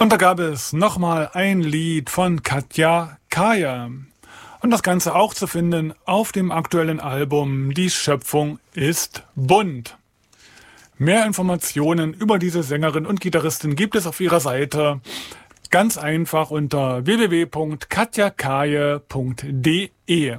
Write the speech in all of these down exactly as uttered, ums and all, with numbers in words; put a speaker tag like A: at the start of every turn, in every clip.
A: Und da gab es nochmal ein Lied von Katja Kaye. Und das Ganze auch zu finden auf dem aktuellen Album Die Schöpfung ist bunt. Mehr Informationen über diese Sängerin und Gitarristin gibt es auf ihrer Seite ganz einfach unter w w w punkt katja kaye punkt d e.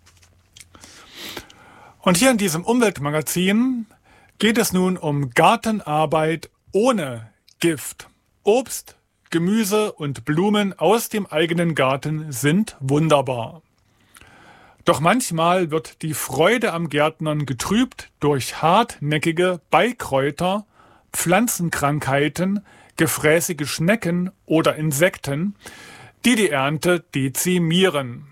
A: Und hier in diesem Umweltmagazin geht es nun um Gartenarbeit ohne Gift. Obst, Gemüse und Blumen aus dem eigenen Garten sind wunderbar. Doch manchmal wird die Freude am Gärtnern getrübt durch hartnäckige Beikräuter, Pflanzenkrankheiten, gefräßige Schnecken oder Insekten, die die Ernte dezimieren.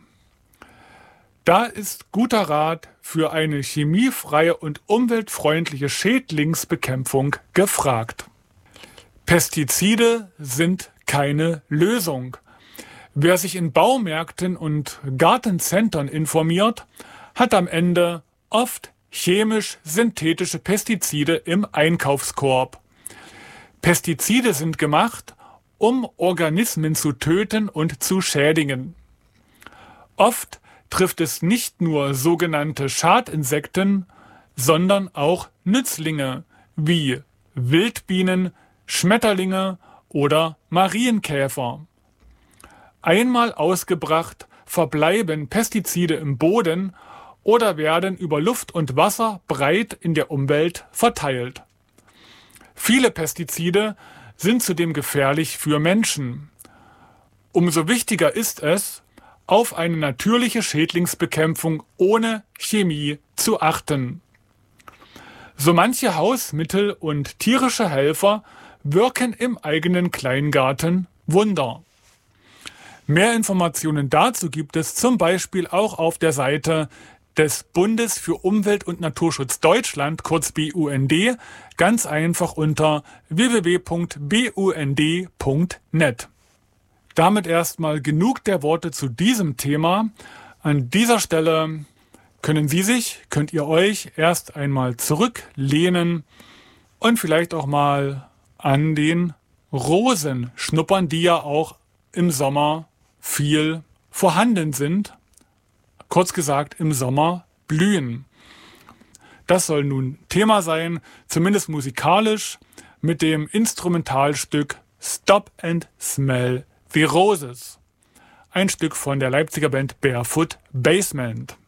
A: Da ist guter Rat für eine chemiefreie und umweltfreundliche Schädlingsbekämpfung gefragt. Pestizide sind keine Lösung. Wer sich in Baumärkten und Gartencentern informiert, hat am Ende oft chemisch-synthetische Pestizide im Einkaufskorb. Pestizide sind gemacht, um Organismen zu töten und zu schädigen. Oft trifft es nicht nur sogenannte Schadinsekten, sondern auch Nützlinge wie Wildbienen, Schmetterlinge oder Marienkäfer. Einmal ausgebracht verbleiben Pestizide im Boden oder werden über Luft und Wasser breit in der Umwelt verteilt. Viele Pestizide sind zudem gefährlich für Menschen. Umso wichtiger ist es, auf eine natürliche Schädlingsbekämpfung ohne Chemie zu achten. So manche Hausmittel und tierische Helfer wirken im eigenen Kleingarten Wunder. Mehr Informationen dazu gibt es zum Beispiel auch auf der Seite des Bundes für Umwelt- und Naturschutz Deutschland, kurz B U N D, ganz einfach unter w w w punkt b u n d punkt net. Damit erstmal genug der Worte zu diesem Thema. An dieser Stelle können Sie sich, könnt ihr euch erst einmal zurücklehnen und vielleicht auch mal an den Rosen schnuppern, die ja auch im Sommer viel vorhanden sind. Kurz gesagt, im Sommer blühen. Das soll nun Thema sein, zumindest musikalisch, mit dem Instrumentalstück Stop and Smell the Roses. Ein Stück von der Leipziger Band Barefoot Basement.